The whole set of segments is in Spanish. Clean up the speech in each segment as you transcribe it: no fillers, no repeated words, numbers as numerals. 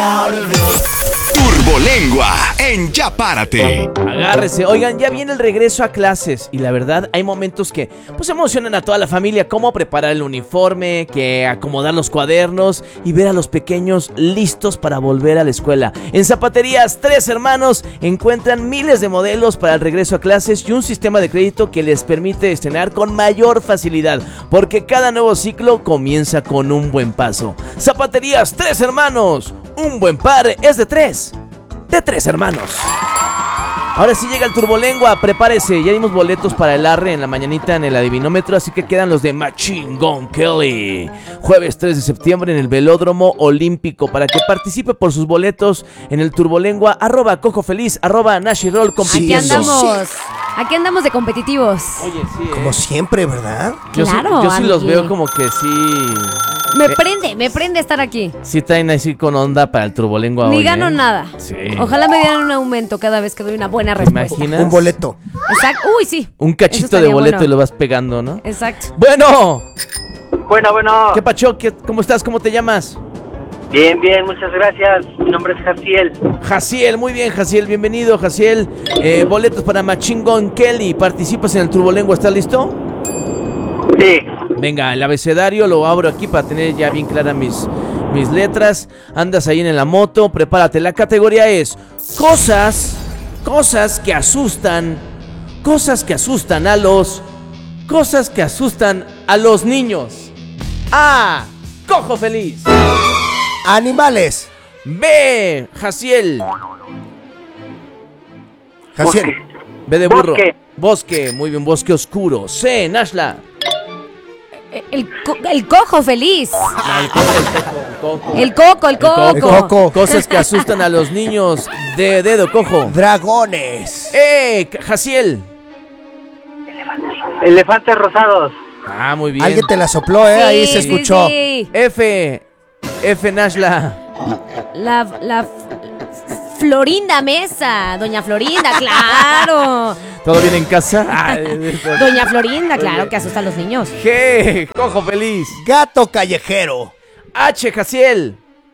Turbolengua en Ya Párate. Agárrese. Oigan, ya viene el regreso a clases y la verdad hay momentos que pues emocionan a toda la familia, como preparar el uniforme, que acomodar los cuadernos y ver a los pequeños listos para volver a la escuela. En Zapaterías Tres Hermanos encuentran miles de modelos para el regreso a clases y un sistema de crédito que les permite estrenar con mayor facilidad, porque cada nuevo ciclo comienza con un buen paso. Zapaterías Tres Hermanos, un buen par es de tres hermanos. Ahora sí llega el Turbolengua, prepárese, ya dimos boletos para el Arre en la mañanita en el adivinómetro, así que quedan los de Machine Gun Kelly. Jueves 3 de septiembre en el Velódromo Olímpico, para que participe por sus boletos en el Turbolengua, @cojofeliz, @nashirol compitiendo. Aquí andamos de competitivos. Oye, sí, Como siempre, ¿verdad? Claro, yo sí los amigui. veo como que sí. Me prende estar aquí. Sí traen así con onda para el Turbolengua Ni hoy, gano nada. Sí. Ojalá me dieran un aumento cada vez que doy una buena ¿Te respuesta. imaginas? Un boleto. Exacto. Uy, sí. Un Eso cachito de estaría boleto bueno. y lo vas pegando, ¿no? Exacto. Bueno, Bueno. ¿qué pacho? ¿Cómo estás? ¿Cómo te llamas? Bien, muchas gracias. Mi nombre es Jaciel. Jaciel, muy bien, Jaciel, bienvenido, Jaciel. Boletos para Machine Gun Kelly. ¿Participas en el Turbolengua? ¿Estás listo? Sí. Venga, el abecedario lo abro aquí para tener ya bien claras mis letras. Andas ahí en la moto, prepárate. La categoría es cosas que asustan a los niños. A, Cojo Feliz. Animales. B, Jaciel. Jaciel. B de burro. Bosque. Bosque, muy bien, bosque oscuro. C, Nashla. El cojo feliz. El coco. coco. Cosas que asustan a los niños. D, dedo, cojo. Dragones. Jaciel. Elefantes rosados. Ah, muy bien. Alguien te la sopló, ahí se escuchó. Sí. F, Nashla. La Florinda Mesa. Doña Florinda, claro. ¿Todo bien en casa? Doña Florinda, claro, que asusta a los niños. G, Cojo Feliz. Gato callejero. H, Jaciel.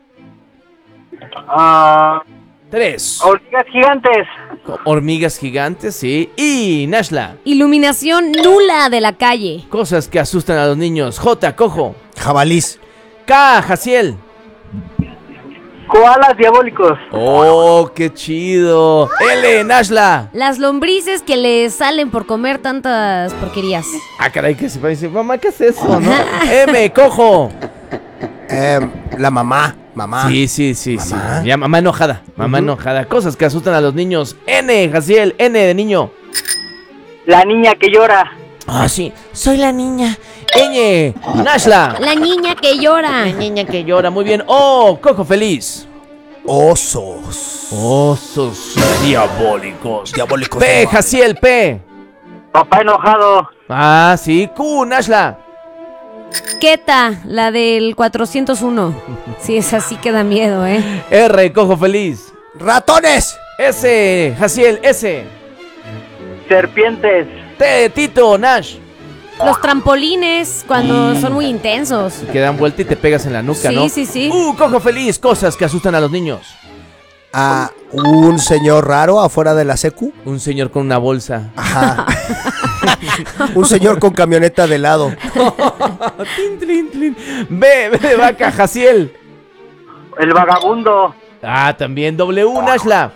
3. Hormigas gigantes. Hormigas gigantes, sí. Y Nashla. Iluminación nula de la calle. Cosas que asustan a los niños. J, Cojo. Jabalís. K, Jaciel. Koalas diabólicos. Oh, qué chido. L, Nashla. Las lombrices que le salen por comer tantas porquerías. Ah, caray, que se va a decir, mamá, ¿qué es eso, no? M, Cojo. La mamá. Sí. Mamá. Ya, mamá enojada. Enojada. Cosas que asustan a los niños. N, Jaciel. N de niño. La niña que llora. Ah, sí. Soy la niña. Ñ, Nashla. La niña que llora. Niña que llora. Muy bien. O, Cojo Feliz. Osos. Osos diabólicos. Diabólicos. P, Jaciel. P. Papá enojado. Ah, sí. Q, Nashla. Keta, la del 401. Sí, esa sí que da miedo, R, Cojo Feliz. Ratones. S, Jaciel. S. Serpientes. T, Tito. Nash. Los trampolines, cuando son muy intensos. Que dan vuelta y te pegas en la nuca, Sí, ¿no? sí. Cojo Feliz. Cosas que asustan a los niños. A un señor raro afuera de la secu. Un señor con una bolsa. Ajá. Un señor con camioneta de helado. Tin, tlin, tlin. B de vaca, Jaciel. El vagabundo. Ah, también. W, Nashla.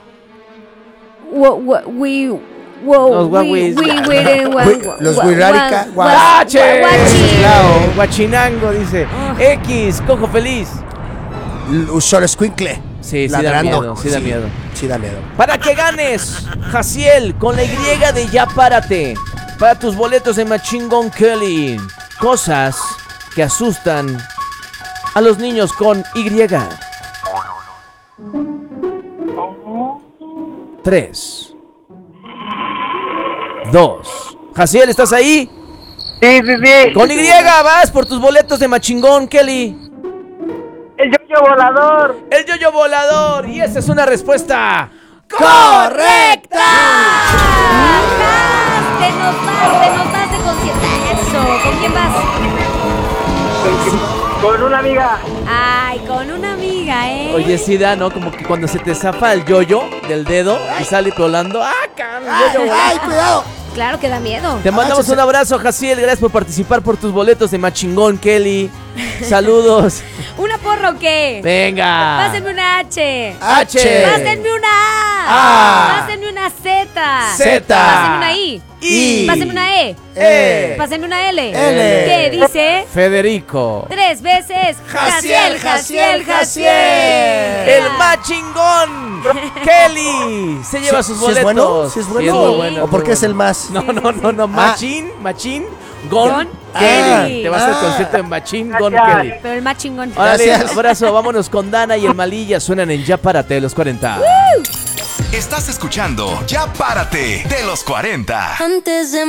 Los Huirarica. H. Guachinango, dice. X, Cojo Feliz. Sol escuincle. Sí, Ladrando. sí da miedo. Sí da miedo. Para que ganes, Jaciel, con la Y de Ya Párate. Para tus boletos de Machine Gun Kelly. Cosas que asustan a los niños con Y. 3, 2. Jaciel, ¿estás ahí? Sí. Con Y vas por tus boletos de Machine Gun Kelly. El yoyo volador. El yoyo volador. Y esa es una respuesta ¡correcta! Te notaste con eso. ¿Con quién vas? Con una amiga. Ay, con una amiga, Oye, sí da, ¿no? Como que cuando se te zafa el yoyo del dedo y sale volando. ¡Ah, cabrón! ¡Ay, cuidado! Claro que da miedo. Te mandamos un abrazo, Jaciel. Gracias por participar por tus boletos de Machingón, Kelly. Saludos. ¿Una porra o qué? Venga. Pásenme una H. H. Pásenme una A. Pásenme una Z. Z. Pásenme una I. I. Pásenme una E. E. Pásenme una L. L. ¿Qué dice? Federico. 3 veces. Jaciel, Jaciel, Jaciel. El Machingón. Kelly. Se lleva sus ¿Sí boletos. es bueno? ¿Sí es bueno? muy bueno. ¿O por qué es el más? No. Machín. Gon. Gon Kelly. Kelly. Te vas al concierto de Machín Gon Gracias. Kelly. Pero el más chingón. Órale, Gracias. abrazo. Vámonos con Dana y el Malilla. Suenan en Ya Párate de los 40. Estás escuchando Ya Párate de los 40. Antes de